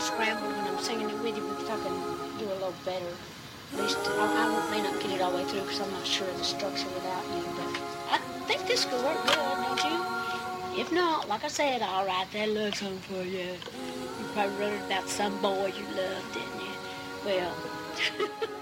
scrambled when I'm singing it with you because I can do a little better. At least I may not get it all the way through because I'm not sure of the structure without you, but I think this could work good, don't you? If not, like I said, I'll write that love song for you. You probably wrote it about some boy you loved, didn't you? Well,